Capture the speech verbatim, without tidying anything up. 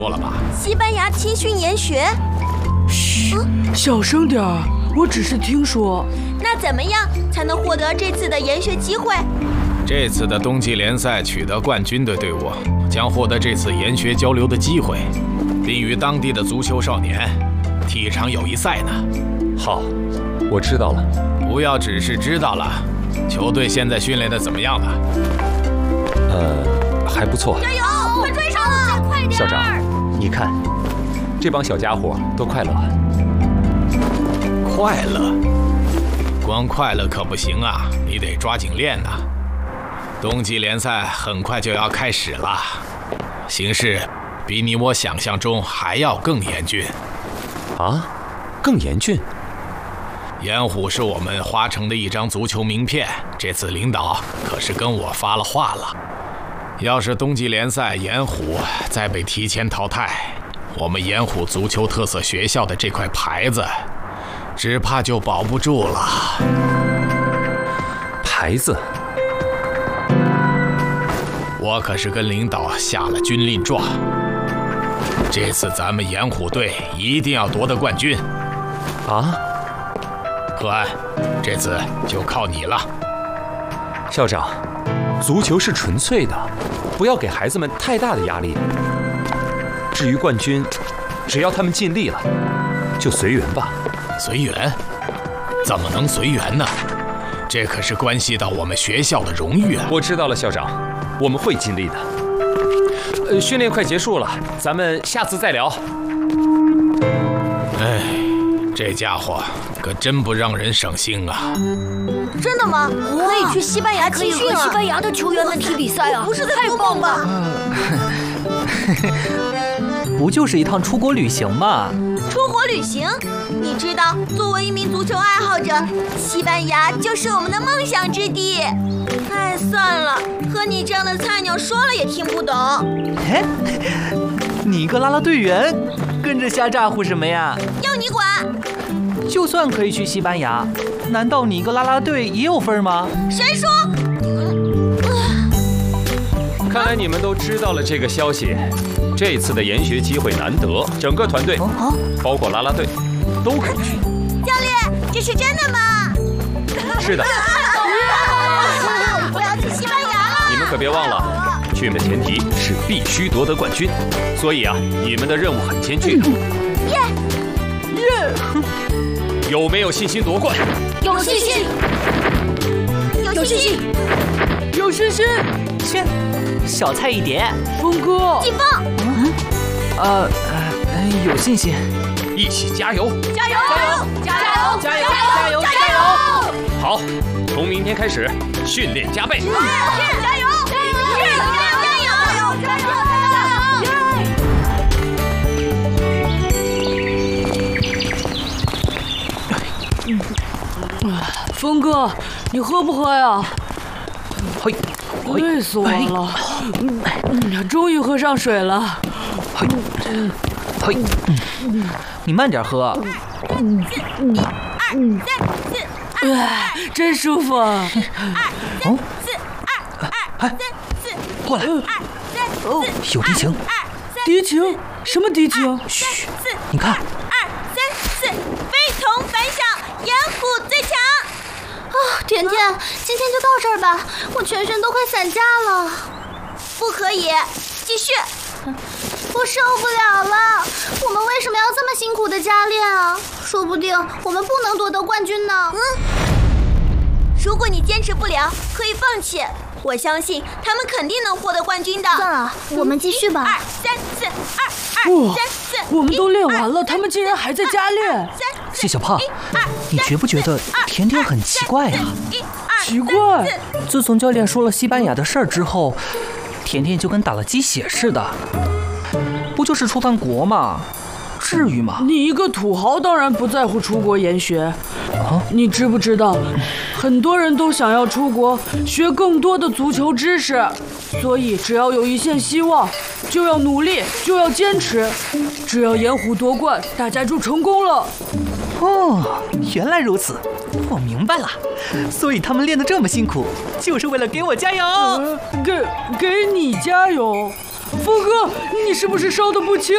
说了吧？ 西班牙青训研学。 嘘，嗯、小声点儿，我只是听说。 那怎么样才能获得这次的研学机会？ 这次的冬季联赛取得冠军的队伍将获得这次研学交流的机会，并与当地的足球少年踢一场友谊赛呢。 好，我知道了。 不要只是知道了，球队现在训练的怎么样了？ 呃，还不错。 加油，快追上了！快点！ 校长，你看，这帮小家伙都快乐。 快乐？光快乐可不行啊，你得抓紧练呐。冬季联赛很快就要开始了，形势比你我想象中还要更严峻。 啊？更严峻？ 盐湖是我们花城的一张足球名片，这次领导可是跟我发了话了。要是冬季联赛盐湖再被提前淘汰，我们盐湖足球特色学校的这块牌子只怕就保不住了。 牌子？ 我可是跟领导下了军令状，这次咱们盐湖队一定要夺得冠军。 啊？ 何安，这次就靠你了。 校长，足球是纯粹的，不要给孩子们太大的压力。至于冠军，只要他们尽力了，就随缘吧。 随缘？怎么能随缘呢？这可是关系到我们学校的荣誉啊！ 我知道了，校长，我们会尽力的。呃，训练快结束了，咱们下次再聊。 哎，这家伙可真不让人省心啊！ 真的吗？可以去西班牙青训啊！ 和西班牙的球员们踢比赛啊！ 不是在做梦吧？ 不就是一趟出国旅行吗？ 出国旅行？你知道，作为一名足球爱好者，西班牙就是我们的梦想之地。哎，算了，和你这样的菜鸟说了也听不懂。 哎，你一个啦啦队员，跟着瞎咋呼什么呀？ 要你管！ 就算可以去西班牙，难道你一个啦啦队也有份吗？ 谁说？ 看来你们都知道了这个消息。这次的研学机会难得，整个团队， 哦、 包括啦啦队，都可以去。 教练，这是真的吗？ 是的。 我要去西班牙了！ 你们可别忘了，去的前提是必须夺得冠军。所以啊，你们的任务很艰巨。 耶耶！有没有信心夺冠？ 有信心。 有信心。 有信心。 切，小菜一碟。 峰哥。 季风。 嗯。呃呃，有信心。 一起加油！ 加油！ 加油！ 加油！加油！加油！ 好，从明天开始训练加倍。 加油！加油！加油！加油！加油！ 峰哥，你喝不喝呀？ 嘿， 累死我了！嗯，终于喝上水了。 嘿，嘿，你慢点喝。 一、二、三、四、 哎，真舒服。 二、三、四、二、二、三、四， 过来。 二、三、四， 有敌情。 敌情？什么敌情？ 嘘，你看。 二、三、四，非同凡响，盐湖最强。 啊，甜甜，今天就到这儿吧，我全身都快散架了。 不可以，继续。 我受不了了，我们为什么要这么辛苦的加练啊？说不定我们不能夺得冠军呢。 嗯，如果你坚持不了，可以放弃。我相信他们肯定能获得冠军的。 算了，我们继续吧。 二三四，二二三四， 我们都练完了，他们竟然还在加练。 谢小胖，你觉不觉得甜甜很奇怪呀？ 奇怪。 自从教练说了西班牙的事儿之后，甜甜就跟打了鸡血似的。不就是出趟国吗？至于吗？ 你一个土豪当然不在乎出国研学。啊，你知不知道，很多人都想要出国学更多的足球知识，所以只要有一线希望，就要努力，就要坚持。只要盐湖夺冠，大家就成功了。 哦，原来如此，我明白了。所以他们练得这么辛苦，就是为了给我加油。 呃、给给你加油。峰哥，你是不是烧得不轻